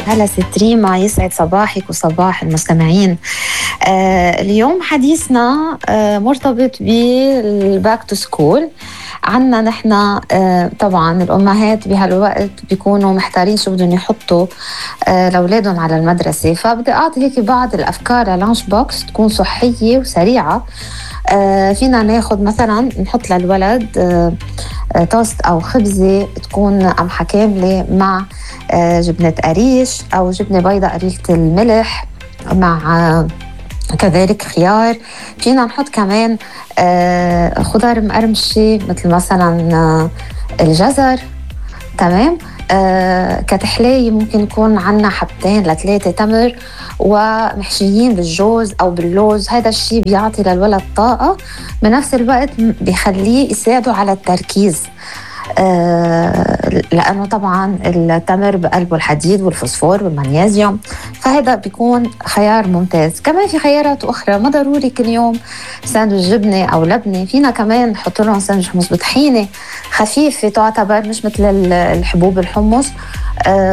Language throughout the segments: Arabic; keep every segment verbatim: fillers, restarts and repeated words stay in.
هلا ست ريما، يسعد صباحك وصباح المستمعين. آه اليوم حديثنا آه مرتبط بالباك تو سكول. عنا نحن آه طبعا الأمهات بهالوقت بيكونوا محتارين شو بدهم يحطوا آه لأولادهم على المدرسة، فبدي أعطي هيك بعض الأفكار للانش بوكس تكون صحية وسريعة. آه فينا ناخد مثلا نحط للولد آه آه توست أو خبزة تكون قمحة كاملة مع آه جبنة قريش أو جبنة بيضاء قليلة الملح مع آه كذلك خيار. فينا نحط كمان آه خضار مقرمشة مثل مثلا آه الجزر. تمام. آه كتحلية ممكن يكون عنا حبتين لثلاثة تمر ومحشيين بالجوز أو باللوز. هذا الشيء بيعطي للولد طاقة، بنفس الوقت بيخليه يساعده على التركيز. آه لأنه طبعا التمر بقلبه الحديد والفوسفور والمغنيسيوم، فهذا بيكون خيار ممتاز. كمان في خيارات أخرى، ما ضروري كل يوم ساندويش جبنة أو لبنة. فينا كمان نحط لهم ساندويش حمص بطحينة خفيفة تعتبر مش مثل الحبوب الحمص، آه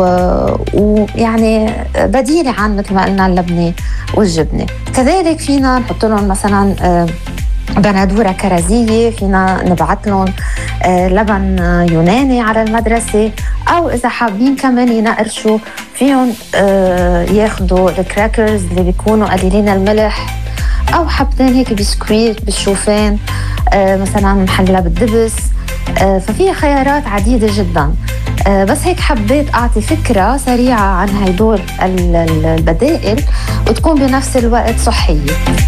ويعني بديلة عن مثل ما قلنا اللبنة والجبنة. كذلك فينا نحط لهم مثلا آه بندورة كرزية، فينا نبعث لهم آه لبن يوناني على المدرسة، أو إذا حابين كمان ينقرشوا فيهم آه ياخدوا الكراكرز اللي بيكونوا قليلين الملح، أو حبتين هيك بسكويت بالشوفان آه مثلا محلى بالدبس. آه ففي خيارات عديدة جدا. آه بس هيك حبيت أعطي فكرة سريعة عن هيدول البدائل وتكون بنفس الوقت صحية.